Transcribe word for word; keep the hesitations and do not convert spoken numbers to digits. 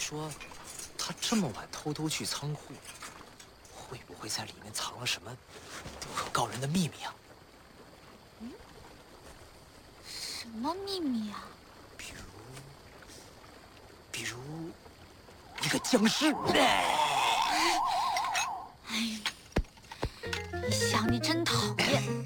说，他这么晚偷偷去仓库，会不会在里面藏了什么不可告人的秘密啊？ 嗯，什么秘密啊？ 比如，比如一个僵尸。 哎，你想你真讨厌。